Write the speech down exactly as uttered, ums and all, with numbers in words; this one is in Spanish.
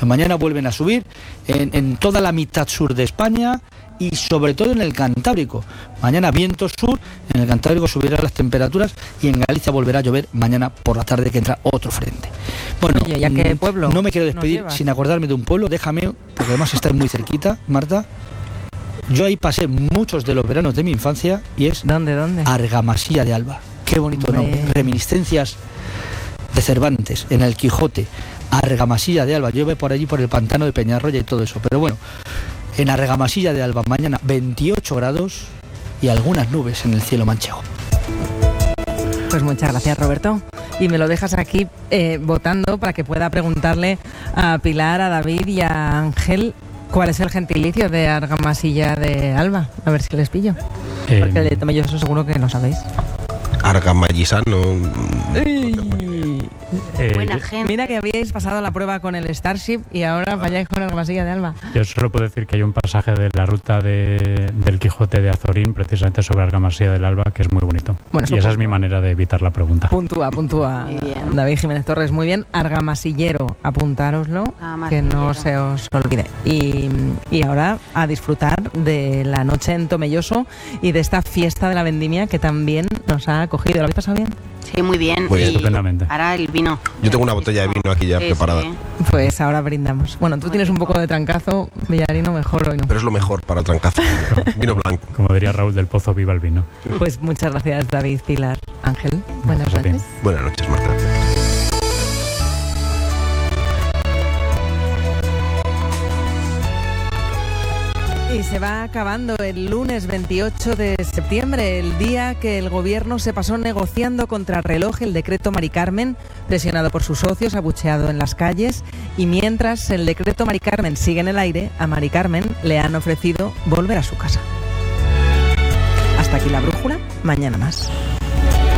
Mañana vuelven a subir en, en toda la mitad sur de España y sobre todo en el Cantábrico. Mañana viento sur, en el Cantábrico subirán las temperaturas y en Galicia volverá a llover mañana por la tarde, que entra otro frente. Bueno, Oye, ¿y a qué pueblo no me quiero despedir sin acordarme de un pueblo, déjame, porque además está muy cerquita, Marta. Yo ahí pasé muchos de los veranos de mi infancia y es... ¿Dónde, dónde? Argamasilla de Alba. Qué bonito nombre. Reminiscencias de Cervantes, en el Quijote. Argamasilla de Alba. Yo voy por allí, por el pantano de Peñarroya y todo eso. Pero bueno, en Argamasilla de Alba, mañana veintiocho grados y algunas nubes en el cielo manchego. Pues muchas gracias, Roberto. Y me lo dejas aquí eh, votando para que pueda preguntarle a Pilar, a David y a Ángel cuál es el gentilicio de Argamasilla de Alba. A ver si les pillo. Eh, Porque el de Tomelloso seguro que no sabéis. Argamallisano. Eh, Buena gente. Mira que habíais pasado la prueba con el Starship y ahora vayáis con Argamasilla de Alba. Yo solo puedo decir que hay un pasaje de la ruta de, del Quijote de Azorín, precisamente sobre Argamasilla del Alba, que es muy bonito. Bueno, y esa es mi manera de evitar la pregunta. Puntúa, puntúa. David Jiménez Torres, muy bien. Argamasillero, apuntároslo, que no se os olvide. Y, y ahora a disfrutar de la noche en Tomelloso y de esta fiesta de la vendimia que también nos ha acogido. ¿Lo habéis pasado bien? Sí, muy bien. Muy bien. Y estupendamente. ahora el vino. Yo tengo una botella de vino aquí ya sí, preparada. Sí. Pues ahora brindamos. Bueno, tú tienes un poco de trancazo, Villarino, mejor hoy no. Pero es lo mejor para trancazo. Vino blanco. Como diría Raúl del Pozo, viva el vino. Pues muchas gracias, David, Pilar, Ángel. Buenas noches. Bien. Buenas noches, Marta. Y se va acabando el lunes veintiocho de septiembre, el día que el gobierno se pasó negociando contra reloj el decreto Mari Carmen, presionado por sus socios, abucheado en las calles. Y mientras el decreto Mari Carmen sigue en el aire, a Mari Carmen le han ofrecido volver a su casa. Hasta aquí la brújula, mañana más.